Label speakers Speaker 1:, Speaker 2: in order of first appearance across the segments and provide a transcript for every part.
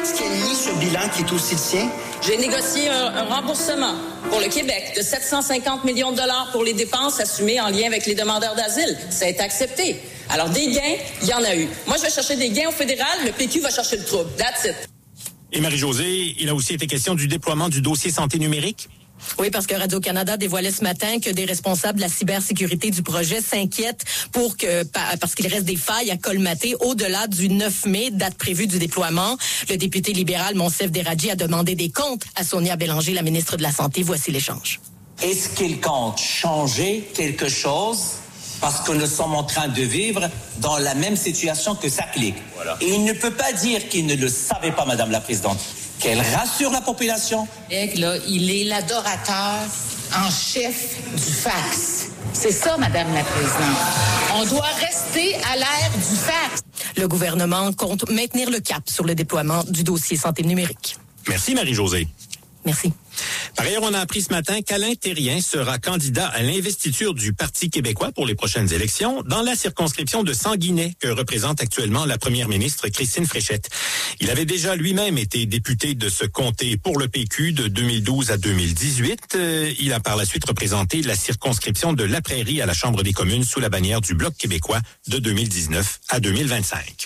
Speaker 1: Est-ce qu'il y a une ligne sur le bilan qui est aussi le sien?
Speaker 2: J'ai négocié un remboursement pour le Québec de 750 millions de dollars pour les dépenses assumées en lien avec les demandeurs d'asile. Ça a été accepté. Alors, des gains, il y en a eu. Moi, je vais chercher des gains au fédéral, le PQ va chercher le trouble. That's it.
Speaker 3: Et Marie-Josée, il a aussi été question du déploiement du dossier santé numérique?
Speaker 4: Oui, parce que Radio-Canada dévoilait ce matin que des responsables de la cybersécurité du projet s'inquiètent parce qu'il reste des failles à colmater au-delà du 9 mai, date prévue du déploiement. Le député libéral Monsef Deradji a demandé des comptes à Sonia Bélanger, la ministre de la Santé. Voici l'échange.
Speaker 5: Est-ce qu'il compte changer quelque chose parce que nous sommes en train de vivre dans la même situation que SACLIC? Voilà. Et il ne peut pas dire qu'il ne le savait pas, Madame la Présidente. Qu'elle rassure la population.
Speaker 6: Là, il est l'adorateur en chef du fax. C'est ça, Madame la Présidente. On doit rester à l'ère du fax.
Speaker 4: Le gouvernement compte maintenir le cap sur le déploiement du dossier santé numérique.
Speaker 3: Merci, Marie-Josée.
Speaker 4: Merci.
Speaker 3: Par ailleurs, on a appris ce matin qu'Alain Thérien sera candidat à l'investiture du Parti québécois pour les prochaines élections dans la circonscription de Sanguinet que représente actuellement la première ministre Christine Fréchette. Il avait déjà lui-même été député de ce comté pour le PQ de 2012 à 2018. Il a par la suite représenté la circonscription de La Prairie à la Chambre des communes sous la bannière du Bloc québécois de 2019 à 2025.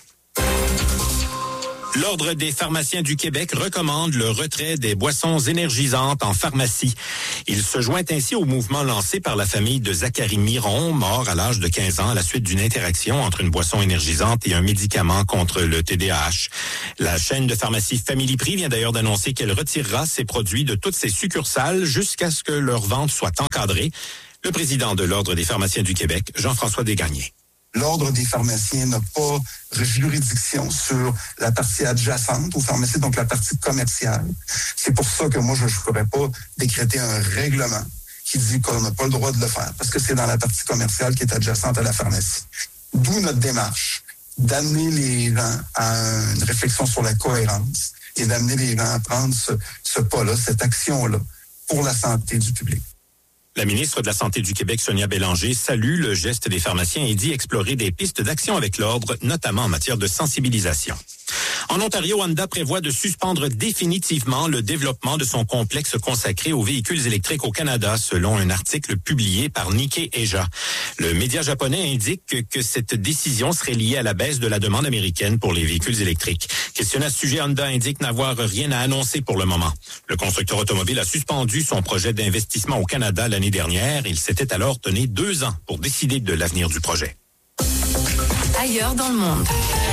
Speaker 3: L'Ordre des pharmaciens du Québec recommande le retrait des boissons énergisantes en pharmacie. Il se joint ainsi au mouvement lancé par la famille de Zachary Miron, mort à l'âge de 15 ans à la suite d'une interaction entre une boisson énergisante et un médicament contre le TDAH. La chaîne de pharmacie Family Prix vient d'ailleurs d'annoncer qu'elle retirera ses produits de toutes ses succursales jusqu'à ce que leur vente soit encadrée. Le président de l'Ordre des pharmaciens du Québec, Jean-François Desgagnés.
Speaker 7: L'Ordre des pharmaciens n'a pas juridiction sur la partie adjacente aux pharmacies, donc la partie commerciale. C'est pour ça que moi, je ne pourrais pas décréter un règlement qui dit qu'on n'a pas le droit de le faire, parce que c'est dans la partie commerciale qui est adjacente à la pharmacie. D'où notre démarche d'amener les gens à une réflexion sur la cohérence et d'amener les gens à prendre ce pas-là, cette action-là, pour la santé du public.
Speaker 3: La ministre de la Santé du Québec, Sonia Bélanger, salue le geste des pharmaciens et dit explorer des pistes d'action avec l'Ordre, notamment en matière de sensibilisation. En Ontario, Honda prévoit de suspendre définitivement le développement de son complexe consacré aux véhicules électriques au Canada, selon un article publié par Nikkei Asia. Le média japonais indique que cette décision serait liée à la baisse de la demande américaine pour les véhicules électriques. Questionné à ce sujet, Honda indique n'avoir rien à annoncer pour le moment. Le constructeur automobile a suspendu son projet d'investissement au Canada l'année dernière. Il s'était alors donné 2 ans pour décider de l'avenir du projet.
Speaker 8: Ailleurs dans le monde.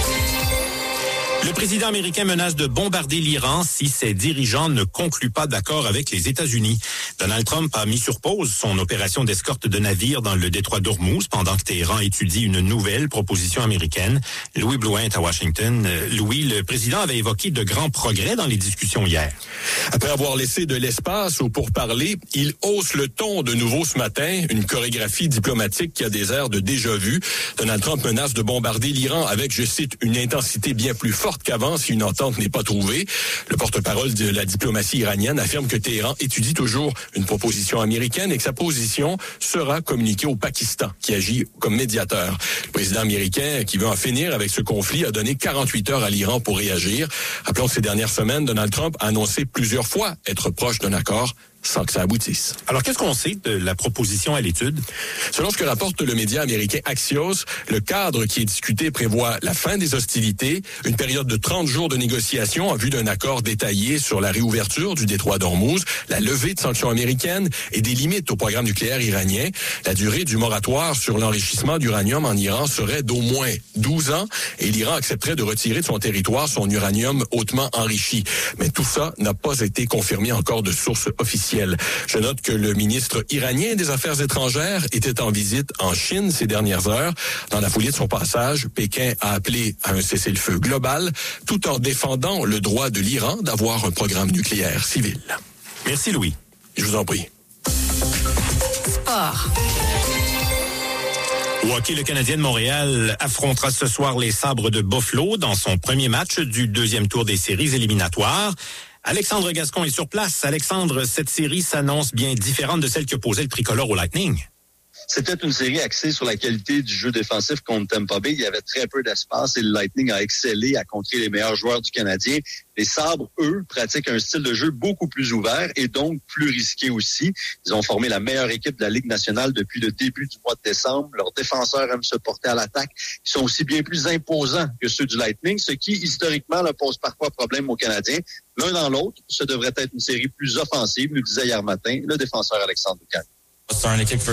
Speaker 3: Le président américain menace de bombarder l'Iran si ses dirigeants ne concluent pas d'accord avec les États-Unis. Donald Trump a mis sur pause son opération d'escorte de navires dans le détroit d'Ormuz pendant que Téhéran étudie une nouvelle proposition américaine. Louis Blouin à Washington. Louis, le président avait évoqué de grands progrès dans les discussions hier.
Speaker 9: Après avoir laissé de l'espace aux pourparlers, il hausse le ton de nouveau ce matin, une chorégraphie diplomatique qui a des airs de déjà-vu. Donald Trump menace de bombarder l'Iran avec, je cite, une intensité bien plus forte qu'avant si une entente n'est pas trouvée. Le porte-parole de la diplomatie iranienne affirme que Téhéran étudie toujours une proposition américaine et que sa position sera communiquée au Pakistan, qui agit comme médiateur. Le président américain, qui veut en finir avec ce conflit, a donné 48 heures à l'Iran pour réagir. Rappelons que ces dernières semaines, Donald Trump a annoncé plusieurs fois être proche d'un accord sans que ça aboutisse.
Speaker 3: Alors, qu'est-ce qu'on sait de la proposition à l'étude?
Speaker 9: Selon ce que rapporte le média américain Axios, le cadre qui est discuté prévoit la fin des hostilités, une période de 30 jours de négociations en vue d'un accord détaillé sur la réouverture du détroit d'Ormuz, la levée de sanctions américaines et des limites au programme nucléaire iranien. La durée du moratoire sur l'enrichissement d'uranium en Iran serait d'au moins 12 ans et l'Iran accepterait de retirer de son territoire son uranium hautement enrichi. Mais tout ça n'a pas été confirmé encore de sources officielles. Je note que le ministre iranien des Affaires étrangères était en visite en Chine ces dernières heures. Dans la foulée de son passage, Pékin a appelé à un cessez-le-feu global, tout en défendant le droit de l'Iran d'avoir un programme nucléaire civil.
Speaker 3: Merci Louis.
Speaker 9: Je vous en prie.
Speaker 8: Sport.
Speaker 3: Au hockey, le Canadien de Montréal affrontera ce soir les Sabres de Buffalo dans son premier match du deuxième tour des séries éliminatoires. Alexandre Gascon est sur place. Alexandre, cette série s'annonce bien différente de celle que posait le tricolore au Lightning.
Speaker 10: C'était une série axée sur la qualité du jeu défensif contre Tampa Bay. Il y avait très peu d'espace et le Lightning a excellé à contrer les meilleurs joueurs du Canadien. Les Sabres, eux, pratiquent un style de jeu beaucoup plus ouvert et donc plus risqué aussi. Ils ont formé la meilleure équipe de la Ligue nationale depuis le début du mois de décembre. Leurs défenseurs aiment se porter à l'attaque. Ils sont aussi bien plus imposants que ceux du Lightning, ce qui, historiquement, leur pose parfois problème aux Canadiens. L'un dans l'autre, ce devrait être une série plus offensive, nous disait hier matin le défenseur Alexandre Boucan.
Speaker 11: C'est une équipe